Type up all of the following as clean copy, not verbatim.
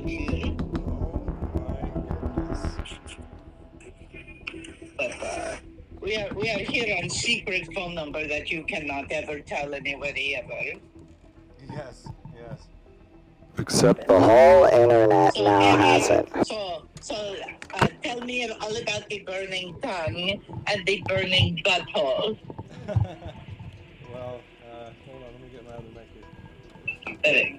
here. But we are here on secret phone number that you cannot ever tell anybody ever. Yes. Except the whole internet now has it. So tell me all about the burning tongue and the burning butthole. Well, hold on, let me get my other mic here. Correct.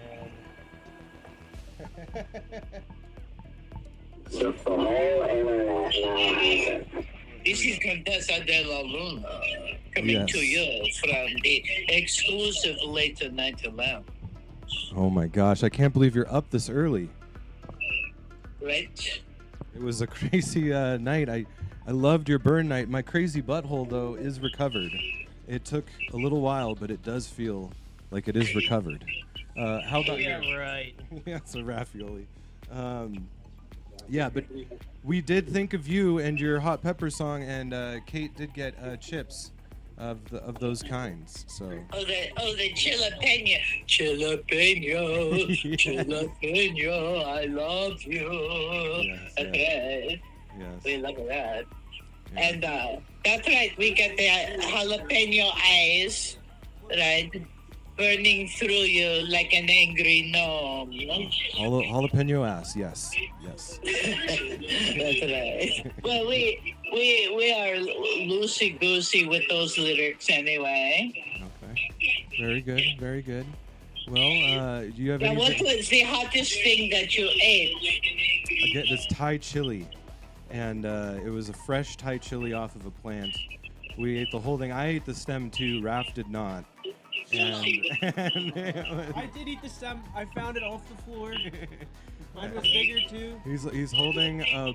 Except the whole internet now has it. This is Contessa de la Luna coming to you from the exclusive Late Night Lounge. Oh my gosh, I can't believe you're up this early. Right? It was a crazy night. I loved your burn night. My crazy butthole, though, is recovered. It took a little while, but it does feel like it is recovered. How about you? Yeah, right. Yeah, it's a ravioli. Yeah, but we did think of you and your hot pepper song, and Kate did get chips of those kinds. So. Oh, the jalapeno. Jalapeno. Jalapeno. I love you. Yes, That's right. Yes. We love that. Yeah. And that's right. We got the jalapeno eyes, right? Burning through you like an angry gnome. Jalapeno ass, yes. That's right. Well, we are loosey-goosey with those lyrics anyway. Okay. Very good. Well, do you have Now, any... what was the hottest thing that you ate? I get this Thai chili, and it was a fresh Thai chili off of a plant. We ate the whole thing. I ate the stem too. Raph did not. And I did eat the stem. I found it off the floor. Mine was bigger too. He's holding a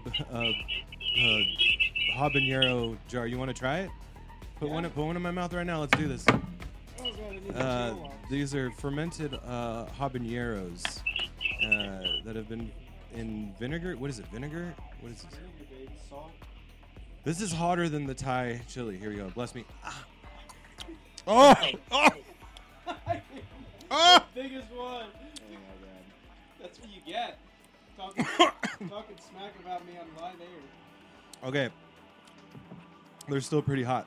habanero jar. You want to try it? Put one in my mouth right now. Let's do this. Oh God, I need to chill off. These are fermented habaneros that have been in vinegar. What is it? Vinegar? What is this? Salt. This is hotter than the Thai chili. Here we go. Bless me. Ah. Oh! The biggest one. Oh my God. That's what you get. Talking smack about me on live air. Okay. They're still pretty hot.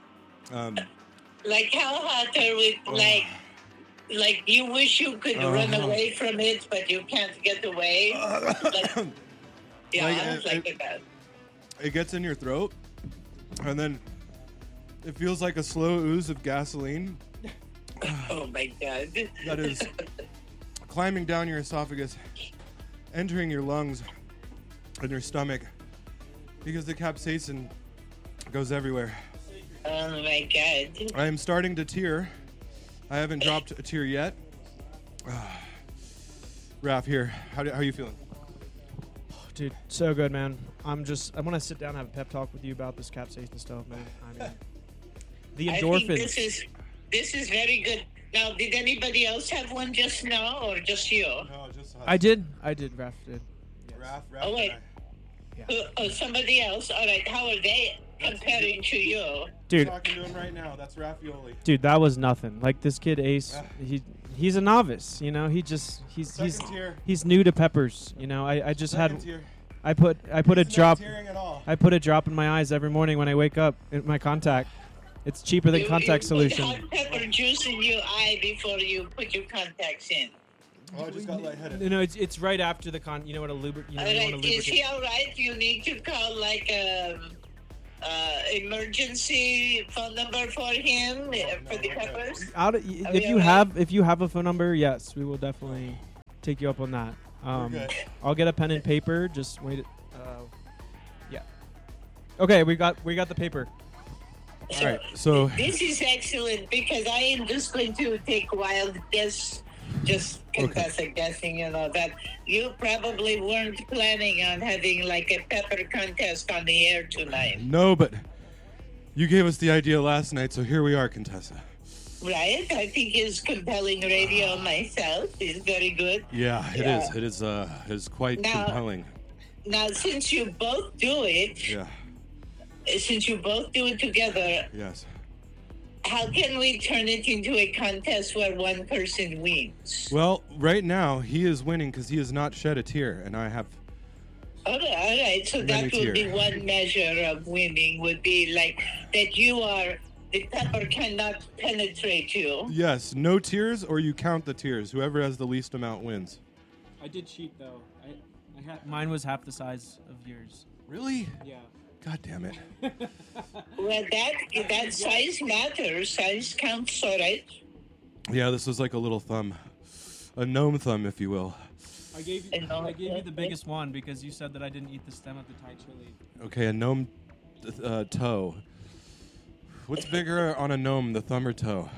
Like how hot are we? Like you wish you could run away from it, but you can't get away. That. It gets in your throat, and then it feels like a slow ooze of gasoline. Oh my God. That is climbing down your esophagus, entering your lungs and your stomach, because the capsaicin goes everywhere. Oh my God. I am starting to tear. I haven't dropped a tear yet. Raph, here. How are you feeling? Dude, so good, man. I want to sit down and have a pep talk with you about this capsaicin stuff, man. I mean, the endorphins. I think this is very good. Now, did anybody else have one just now, or just you? No, just us. I did. Raph did. Yes. Raph. Oh wait. Yeah. Somebody else. All right. How are they comparing to you? Dude. I'm talking to him right now. That's Raffioli. Dude, that was nothing. Like this kid Ace, he's a novice, you know. He's new to peppers, you know. I just Second tier. I put a drop. Tearing at all. I put a drop in my eyes every morning when I wake up. In my contact. It's cheaper than contact solution. You put hot pepper juice in your eye before you put your contacts in. Oh, I just got lightheaded. No, it's right after the You know what a lubricant. All right. Is he all right? You need to call like a emergency phone number for him for the peppers. If you have a phone number, yes, we will definitely take you up on that. I'll get a pen and paper. Just wait. Yeah. Okay, we got the paper. All right, so this is excellent because I am just going to take wild guess, just confess a guessing, you know, that you probably weren't planning on having like a pepper contest on the air tonight. No, but you gave us the idea last night, so here we are, Contessa. Right? I think his compelling radio myself is very good. Yeah, it is. It is quite compelling. Now, since you both do it, yeah. Since you both do it together, yes. how can we turn it into a contest where one person wins? Well, right now he is winning because he has not shed a tear, and I have. All right. So Many that would be tier. one measure of winning. Would be like that the pepper cannot penetrate you. Yes, no tears, or you count the tears. Whoever has the least amount wins. I did cheat though. Mine was half the size of yours. Really? Yeah. God damn it. Well, that size matters. Size counts, all right. Yeah, this was like a little thumb, a gnome thumb, if you will. I gave you the biggest one because you said that I didn't eat the stem of the Thai chili. Okay, a gnome toe. What's bigger on a gnome, the thumb or toe?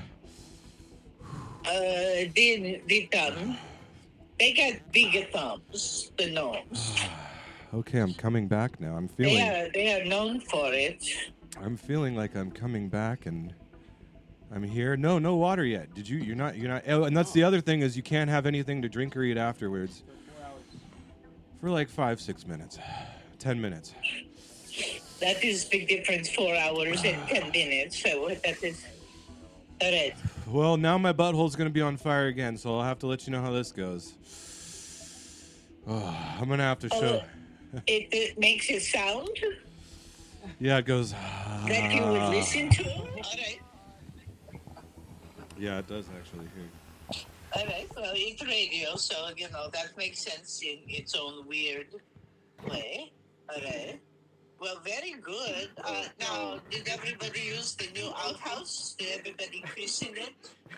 The thumb. They got bigger thumbs, the gnomes. Okay, I'm coming back now. I'm feeling. They are known for it. I'm feeling like I'm coming back, and I'm here. No water yet. Did you? You're not. Oh, and that's the other thing is you can't have anything to drink or eat afterwards. For like 5-6 minutes, 10 minutes. That is big difference. 4 hours and 10 minutes. So that is all right. Well, now my butthole's gonna be on fire again, so I'll have to let you know how this goes. Oh, I'm gonna have to show. It makes a sound Yeah, it goes. that you would listen to. All right. Yeah, it does actually. Here. All right. Well, it's radio, so that makes sense in its own weird way. All right. Well, very good. Now, did everybody use the new outhouse? Did everybody christen it?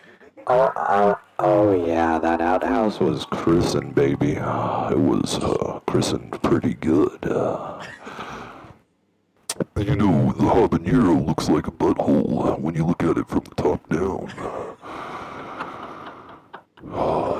Oh yeah, that outhouse was christened, baby. It was christened pretty good. And you know, the habanero looks like a butthole when you look at it from the top down. Oh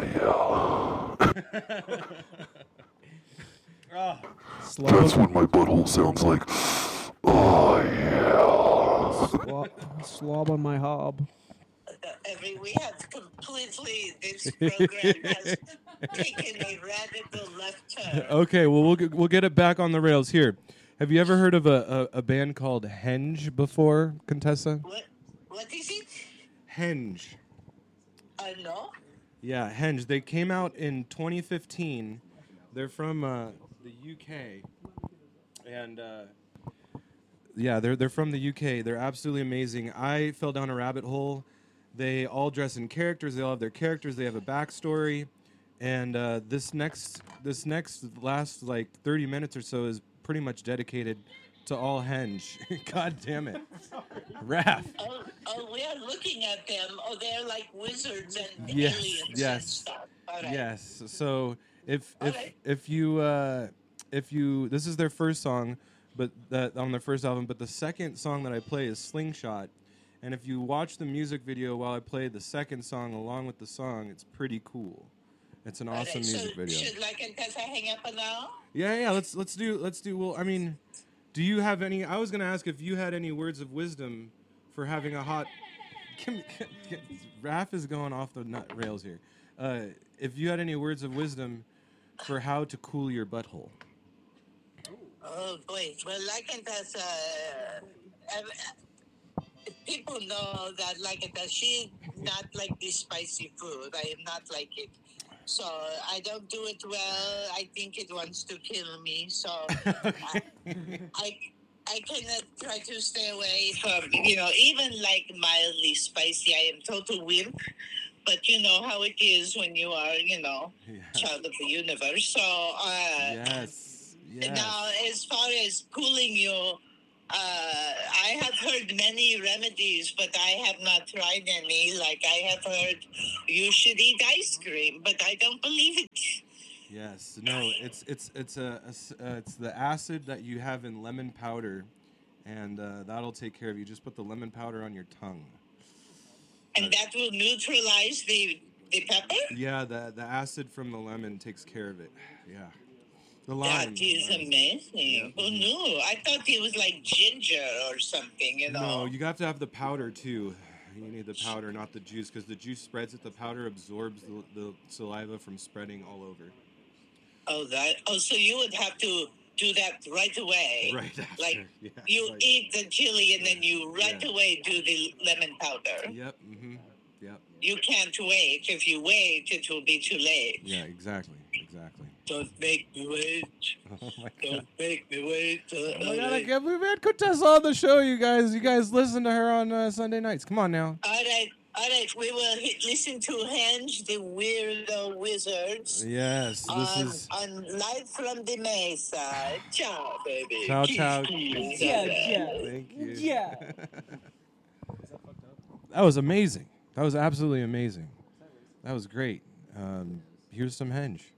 yeah. That's what my butthole sounds like. Oh yeah. Slob on my hob. We have this program has taken a radical left turn. Okay, well we'll get it back on the rails here. Have you ever heard of a band called Henge before, Contessa? What is it? Henge. No. Yeah, Henge. They came out in 2015. They're from the UK, and yeah, they're from the UK. They're absolutely amazing. I fell down a rabbit hole. They all dress in characters. They all have their characters. They have a backstory, and this next last like 30 minutes or so is pretty much dedicated to all Henge. God damn it, Raph. Oh, we are looking at them. Oh, they're like wizards and Yes, aliens and yes, stuff. All right. yes. So if right. if you this is their first song, but that on their first album. But the second song that I play is Slingshot, and if you watch the music video while I play the second song along with the song, it's pretty cool. It's an awesome music video. Should Contessa hang up now? Yeah. Let's do. Well, I mean, do you have any? I was gonna ask if you had any words of wisdom for having a hot. Raph is going off the nut rails here. If you had any words of wisdom for how to cool your butthole. Oh boy. Well, Contessa, people know that she's not like this spicy food. I am not like it. So I don't do it well. I think it wants to kill me. So I cannot try to stay away from, even like mildly spicy. I am total wimp. But you know how it is when you are, child of the universe. So Yes. now, as far as cooling you, I have heard many remedies, but I have not tried any. Like I have heard you should eat ice cream, but I don't believe it. Yes. No. It's the acid that you have in lemon powder, and that'll take care of you. Just put the lemon powder on your tongue. And that will neutralize the pepper? Yeah. The acid from the lemon takes care of it. Yeah. The lime. That is amazing. Who knew? I thought it was like ginger or something, No, you have to have the powder too. You need the powder, not the juice, because the juice spreads it. The powder absorbs the saliva from spreading all over. So you would have to do that right away. Right after. Like Yeah, you like- eat the chili and then you right Yeah. away do the lemon powder. Yep. Mm-hmm. Yep. You can't wait. If you wait, it will be too late. Yeah. Exactly. Exactly. Don't make me wait. Oh my god. Don't make me wait. Oh my god, we've had Contessa on the show, you guys. You guys listen to her on Sunday nights. Come on now. All right. We will listen to Henge, the weirdo wizards. Yes, this is on Live from the Mesa. Ciao, baby. Ciao, Kiss, ciao. kiss. Thank you. That was amazing. That was absolutely amazing. That was great. Here's some Henge.